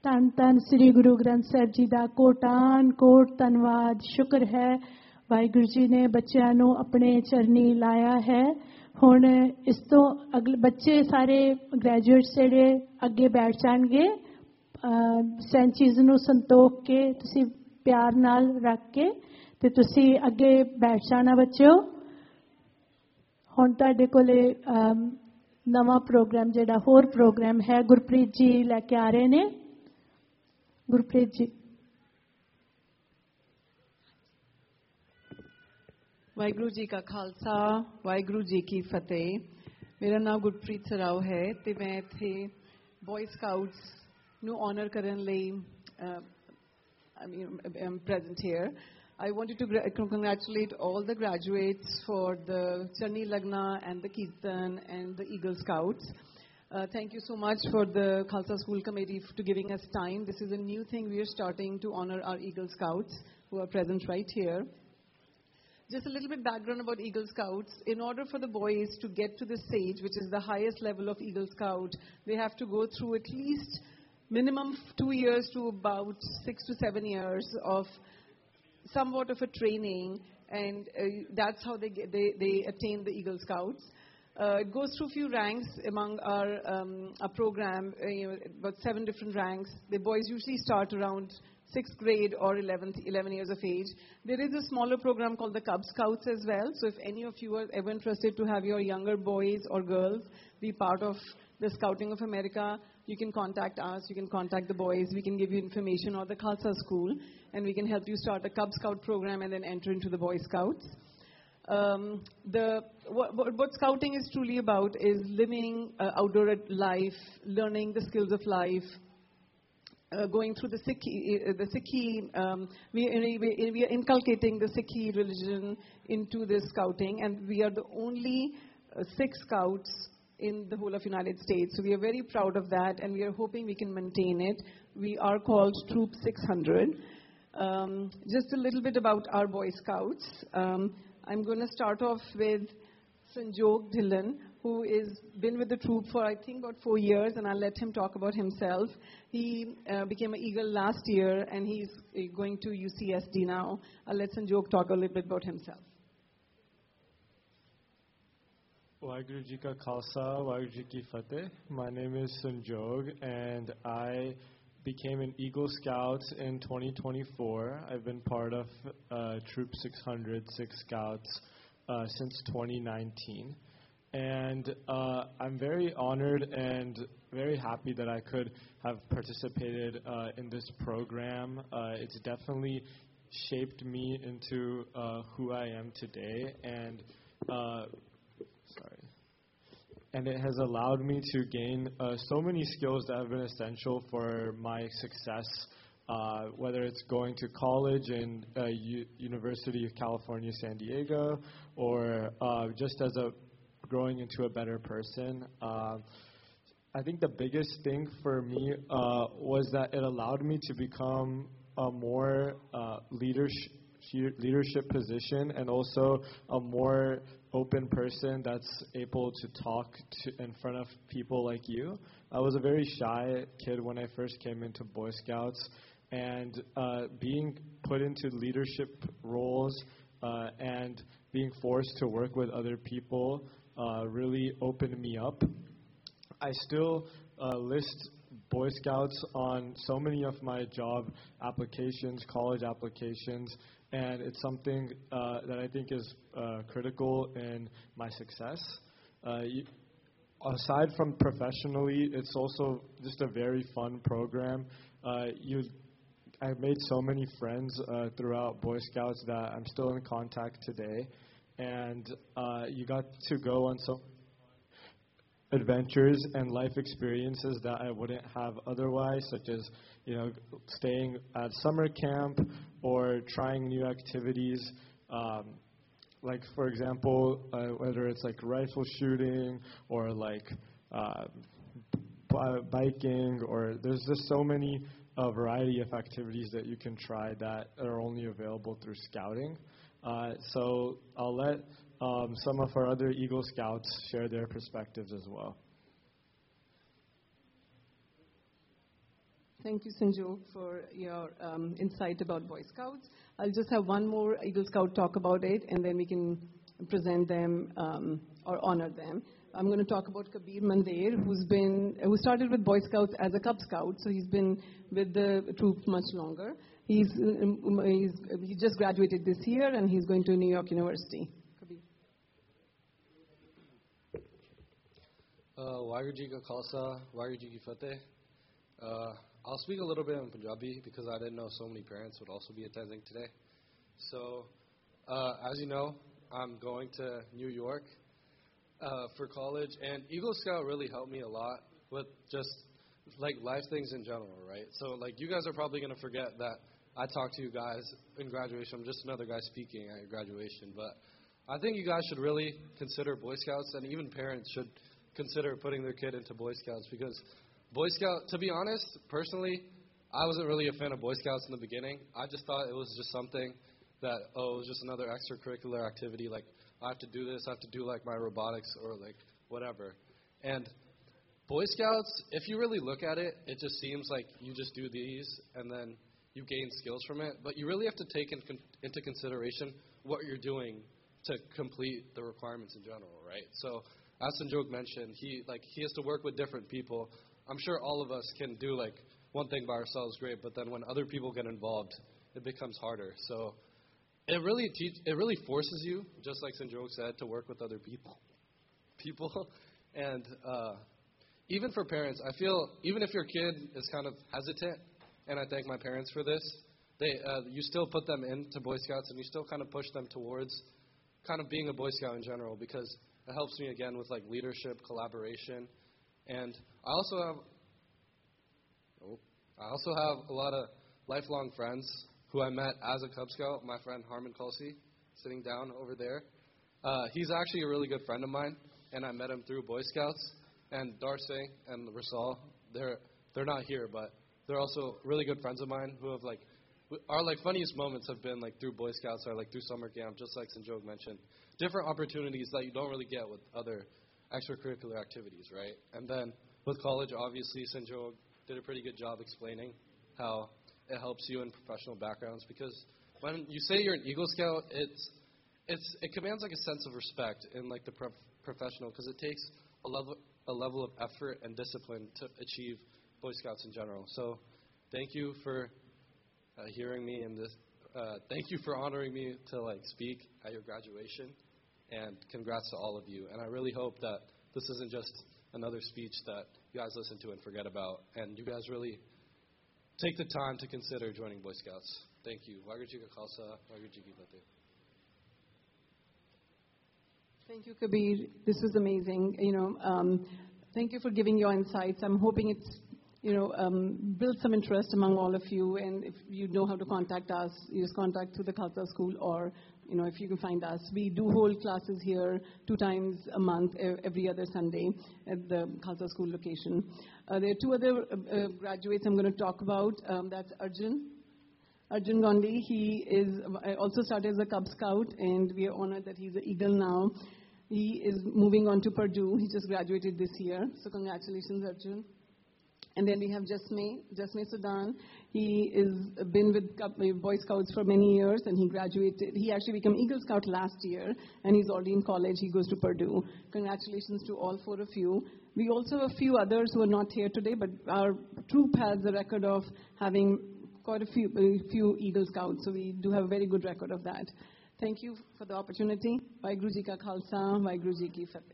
ਧੰਨ ਧੰਨ ਸ੍ਰੀ ਗੁਰੂ ਗ੍ਰੰਥ ਸਾਹਿਬ ਜੀ ਦਾ ਕੋਟਾਨ ਕੋਟ ਧੰਨਵਾਦ ਸ਼ੁਕਰ ਹੈ ਵਾਹਿਗੁਰੂ ਜੀ ਨੇ ਬੱਚਿਆਂ ਨੂੰ ਆਪਣੇ ਚਰਨੀ ਲਾਇਆ ਹੈ। ਹੁਣ ਇਸ ਤੋਂ ਅਗਲੇ ਬੱਚੇ ਸਾਰੇ ਗ੍ਰੈਜੂਏਟਸ ਜਿਹੜੇ ਅੱਗੇ ਬੈਠ ਜਾਣਗੇ ਸੈਂਚੀਜ਼ ਨੂੰ ਸੰਤੋਖ ਕੇ ਤੁਸੀਂ ਪਿਆਰ ਨਾਲ ਰੱਖ ਕੇ ਤੇ ਤੁਸੀਂ ਅੱਗੇ ਬੈਠ ਜਾਣਾ ਬੱਚਿਓ। ਹੁਣ ਤੁਹਾਡੇ ਕੋਲੇ ਨਵਾਂ ਪ੍ਰੋਗਰਾਮ ਜਿਹੜਾ ਹੋਰ ਪ੍ਰੋਗਰਾਮ ਹੈ ਗੁਰਪ੍ਰੀਤ ਜੀ ਲੈ ਕੇ ਆ ਰਹੇ ਨੇ। ਗੁਰਪ੍ਰੀਤ ਜੀ। ਵਾਹਿਗੁਰੂ ਜੀ ਕਾ ਖਾਲਸਾ ਵਾਹਿਗੁਰੂ ਜੀ ਕੀ ਫਤਿਹ। ਮੇਰਾ ਨਾਮ ਗੁਰਪ੍ਰੀਤ ਸਰਾਓ ਹੈ ਤੇ ਮੈਂ ਇੱਥੇ ਬॉय ਸਕਾਊਟਸ ਨੂੰ ਆਨਰ ਕਰਨ ਲਈ I'm present here. I wanted to congratulate all the graduates for the Charni Lagna and the Kirtan and the Eagle Scouts. Thank you so much for the Khalsa School Committee to giving us time. This is a new thing we are starting to honor our Eagle Scouts who are present right here. Just a little bit background about Eagle Scouts. In order for the boys to get to this stage, which is the highest level of Eagle Scout, they have to go through at least minimum 2 years to about 6 to 7 years of somewhat of a training, and that's how they attain the Eagle Scouts. It goes through a few ranks among our program, about 7 different ranks. The boys usually start around 6th grade or 11 years of age. There is a smaller program called the Cub Scouts as well. So if any of you are ever interested to have your younger boys or girls be part of the Scouting of America, you can contact us, you can contact the boys, we can give you information, or the Khalsa School, and we can help you start a Cub Scout program and then enter into the Boy Scouts. What Scouting is truly about is living outdoor life, learning the skills of life, going through the Sikhi, we are inculcating the Sikhi religion into this Scouting, and we are the only Sikh Scouts in the whole of United States. So we are very proud of that, and we are hoping we can maintain it. We are called Troop 600. Just a little bit about our Boy Scouts. I'm going to start off with Sanjog Dhillon, who has been with the troop for, I think, about 4 years, and I'll let him talk about himself. He became an Eagle last year, and he's going to UCSD now. I'll let Sanjog talk a little bit about himself. Waheguru Ji Ka Khalsa, Waheguru Ji Ki Fateh. My name is Sanjog, and I became an Eagle Scout in 2024. I've been part of Troop 600, Six Scouts, since 2019. And I'm very honored and very happy that I could have participated in this program. It's definitely shaped me into who I am today, and it has allowed me to gain so many skills that have been essential for my success, whether it's going to college in University of California, San Diego, or just as growing into a better person. I think the biggest thing for me was that it allowed me to become a more leadership position, and also a more open person that's able to talk in front of people like you. I was a very shy kid when I first came into Boy Scouts, and being put into leadership roles and being forced to work with other people really opened me up. I still list Boy Scouts on so many of my job applications, college applications, and it's something that I think is critical in my success. Aside from professionally, it's also just a very fun program. I've made so many friends throughout Boy Scouts that I'm still in contact today, and you got to go on some adventures and life experiences that I wouldn't have otherwise, such as, staying at summer camp or trying new activities, like, for example, whether it's like rifle shooting or like biking, or there's just so many variety of activities that you can try that are only available through Scouting. So I'll let some of our other Eagle Scouts share their perspectives as well. Thank you, Sanjog, for your insight about Boy Scouts. I'll just have one more Eagle Scout talk about it, and then we can present them or honor them. I'm going to talk about Kabir Mandir, who started with Boy Scouts as a Cub Scout, so he's been with the troop much longer. He just graduated this year, and he's going to New York University. Kabir. Waheguru Ji Ka Khalsa, Waheguru Ji Ki Fateh. I'll speak a little bit in Punjabi because I didn't know so many parents would also be attending today. So, as you know, I'm going to New York for college, and Eagle Scout really helped me a lot with just like life things in general, right? So, like, you guys are probably going to forget that I talked to you guys in graduation. I'm just another guy speaking at your graduation, but I think you guys should really consider Boy Scouts, and even parents should consider putting their kid into Boy Scouts because Boy Scout, to be honest, personally, I wasn't really a fan of Boy Scouts in the beginning. I just thought it was just something that, it was just another extracurricular activity. Like, I have to do this, I have to do, like, my robotics or, like, whatever. And Boy Scouts, if you really look at it, it just seems like you just do these and then you gain skills from it. But you really have to take into consideration what you're doing to complete the requirements in general, right? So, as Sanjog mentioned, he has to work with different people. I'm sure all of us can do, like, one thing by ourselves great, but then when other people get involved, it becomes harder. So it really forces you, just like Sanjog said, to work with other people. And even for parents, I feel even if your kid is kind of hesitant, and I thank my parents for this, you still put them into Boy Scouts and you still kind of push them towards kind of being a Boy Scout in general because it helps me, again, with, like, leadership, collaboration. And I also have a lot of lifelong friends who I met as a Cub Scout. My friend Harman Kulsi, sitting down over there. He's actually a really good friend of mine, and I met him through Boy Scouts. And Darcy and Rasal, they're not here, but they're also really good friends of mine who have, like, our, like, funniest moments have been, like, through Boy Scouts or, like, through summer camp, just like Sanjog mentioned. Different opportunities that you don't really get with other extracurricular activities, right? And then with college, obviously, Sanjog did a pretty good job explaining how it helps you in professional backgrounds because when you say you're an Eagle Scout, it commands, like, a sense of respect in, like, the professional because it takes a level of effort and discipline to achieve Boy Scouts in general. So thank you for hearing me in this. Thank you for honoring me to, like, speak at your graduation, and congrats to all of you. And I really hope that this isn't just another speech that you guys listen to and forget about, and you guys really take the time to consider joining Boy Scouts. Thank you. Waheguru Ji Ka Khalsa, Waheguru Ji Ki Fateh. Thank you, Kabir. This is amazing. Thank you for giving your insights. I'm hoping it's build some interest among all of you. And if you know how to contact us, use contact through the Khalsa School or, if you can find us. We do hold classes here 2 times a month, every other Sunday at the Khalsa School location. There are 2 other graduates I'm going to talk about. That's Arjun Gandhi. He is also started as a Cub Scout, and we are honored that he's an Eagle now. He is moving on to Purdue. He just graduated this year. So congratulations, Arjun. And then we have Jasmine Sudan. He has been with Boy Scouts for many years, and he graduated. He actually became Eagle Scout last year, and he's already in college. He goes to Purdue. Congratulations to all 4 of you. We also have a few others who are not here today, but our troop has a record of having quite a few Eagle Scouts, so we do have a very good record of that. Thank you for the opportunity. Waheguru Ji Ka Khalsa, Waheguru Ji Ki Fateh.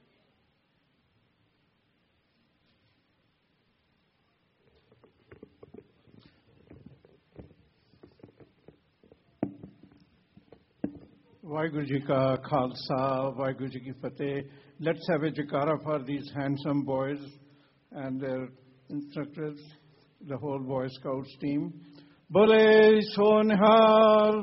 Waheguru Ji Ka Khalsa, Waheguru Ji Ki Fateh. Let's have a jayakara for these handsome boys and their instructors, the whole Boy Scouts team. Bole Sonhal.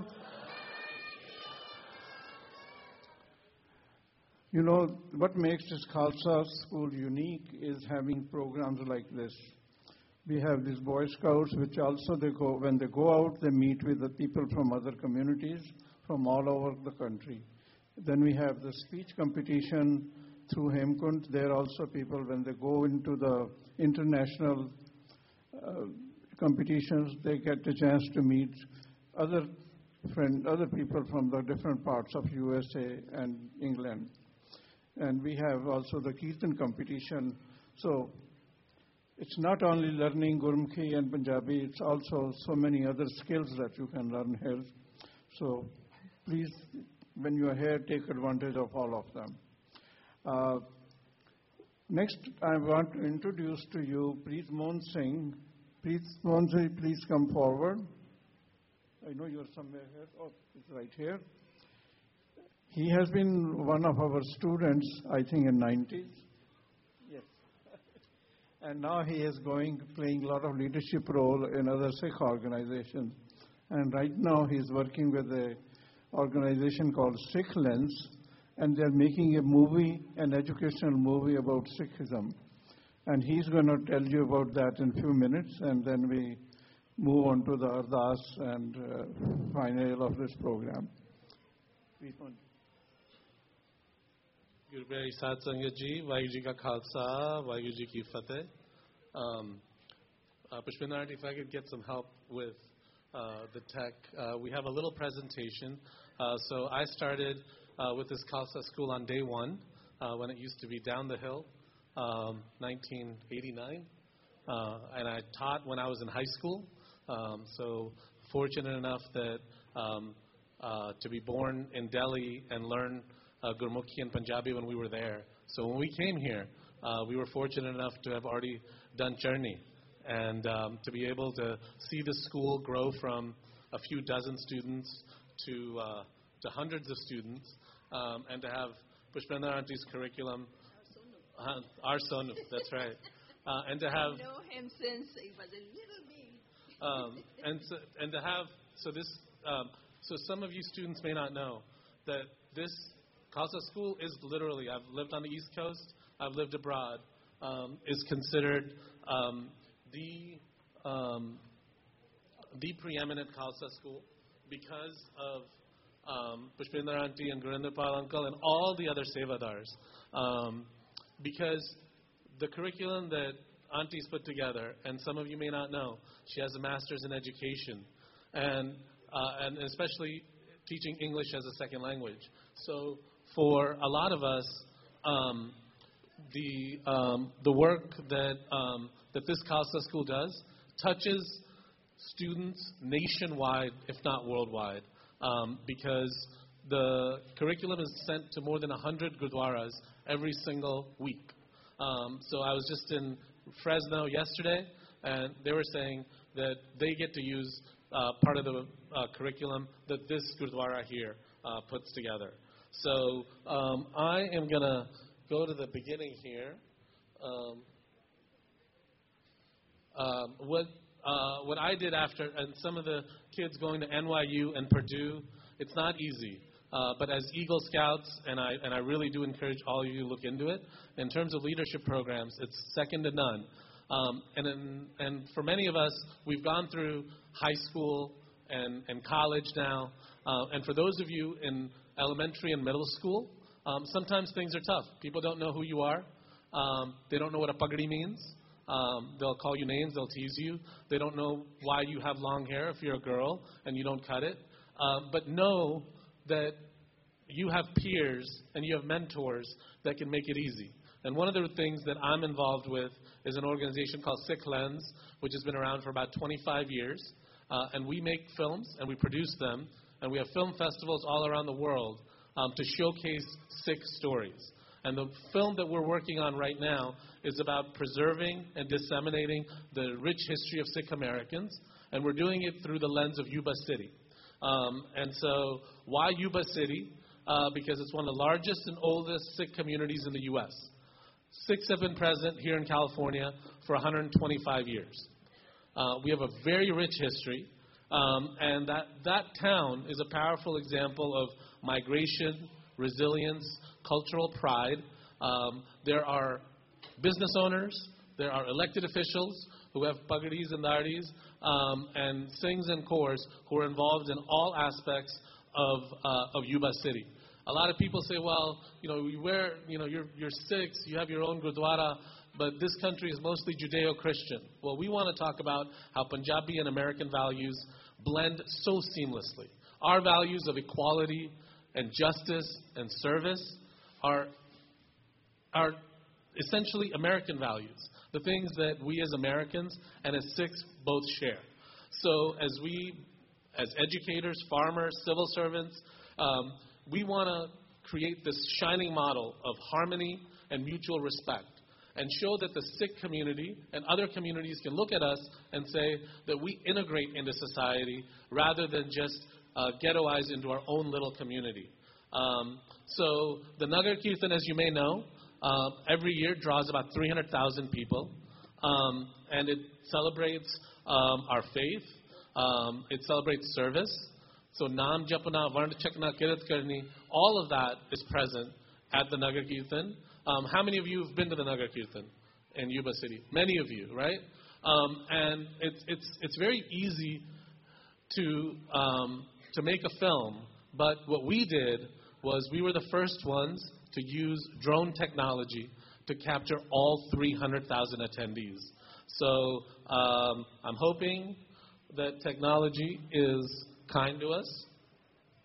What makes this Khalsa school unique is having programs like this. We have these Boy Scouts, which also when they go out, they meet with the people from other communities from all over the country. Then we have the speech competition through Hemkund. There are also people, when they go into the international competitions, they get a chance to meet other people from the different parts of USA and England. And we have also the Kirtan competition. So it's not only learning Gurmukhi and Punjabi, it's also so many other skills that you can learn here. So please, when you are here, take advantage of all of them. Next, I want to introduce to you Preet Mohan Singh. Preet Mohan Singh, please come forward. I know you're somewhere here. Oh, it's right here. He has been one of our students, I think, in 90s. Yes. And now he is playing a lot of leadership role in other Sikh organizations. And right now he's working with an organization called Sikh Lens, and they're making a movie, an educational movie about Sikhism. And he's going to tell you about that in a few minutes, and then we move on to the Ardas and final of this program. Gurmehri Saad Sangat Ji, Vaheguru Ji Ka Khalsa, Vaheguru Ji Ki Fateh. Pushpinder Aunty, if I could get some help with the tech. We have a little presentation. So I started with this Khalsa school on day one, when it used to be down the hill, 1989. And I taught when I was in high school. So fortunate enough that to be born in Delhi and learn Gurmukhi and Punjabi when we were there. So when we came here, we were fortunate enough to have already done Journey and to be able to see the school grow from a few dozen students to hundreds of students, and to have Pushpinder Auntie's curriculum. Our Sonu, that's right. And to have. I know him since he was a little baby. And to have so some of you students may not know that this Khalsa school is literally, I've lived on the East Coast, I've lived abroad, is considered the preeminent Khalsa school because of Pushpinder Auntie and Gurinder Pal Uncle and all the other Sevadars. Because the curriculum that Auntie's put together, and some of you may not know, she has a master's in education, and especially teaching English as a second language. So for a lot of us, the work that this Khalsa school does touches students nationwide, if not worldwide, because the curriculum is sent to more than 100 gurdwaras every single week. So I was just in Fresno yesterday, and they were saying that they get to use part of the curriculum that this gurdwara here puts together. So I am going to go to the beginning here. What I did after, and some of the kids going to NYU and Purdue, it's not easy. But as Eagle Scouts, and I really do encourage all of you to look into it, in terms of leadership programs, it's second to none. And for many of us, we've gone through high school and college now. And for those of you in elementary and middle school, sometimes things are tough. People don't know who you are. They don't know what a pagadi means. They'll call you names. They'll tease you. They don't know why you have long hair if you're a girl and you don't cut it. But know that you have peers and you have mentors that can make it easy. And one of the things that I'm involved with is an organization called Sikh Lens, which has been around for about 25 years. And we make films and we produce them. And we have film festivals all around the world to showcase Sikh stories. And the film that we're working on right now is about preserving and disseminating the rich history of Sikh Americans. And we're doing it through the lens of Yuba City. And so why Yuba City? Because it's one of the largest and oldest Sikh communities in the U.S. Sikhs have been present here in California for 125 years. We have a very rich history, and that town is a powerful example of migration, resilience, cultural pride. There are business owners, there are elected officials who have pagadis and daris, and Singhs and Kaurs who are involved in all aspects of Yuba City. A lot of people say, well, you wear, you're Sikhs, you have your own gurdwara, but this country is mostly Judeo-Christian. Well, we want to talk about how Punjabi and American values blend so seamlessly. Our values of equality and justice and service are essentially American values, the things that we as Americans and as Sikhs both share. So as educators, farmers, civil servants, we want to create this shining model of harmony and mutual respect and show that the Sikh community and other communities can look at us and say that we integrate into society rather than just ghettoize into our own little community. So the Nagar Kirtan, as you may know, every year draws about 300,000 people, and it celebrates our faith. It celebrates service. So Naam Japana, Varna Chakna, Kirat Karni, all of that is present at the Nagar Kirtan. How many of you have been to the Nagar Kirtan in Yuba City? Many of you, right? And it's very easy to make a film, but what we did was we were the first ones to use drone technology to capture all 300,000 attendees. So I'm hoping that technology is kind to us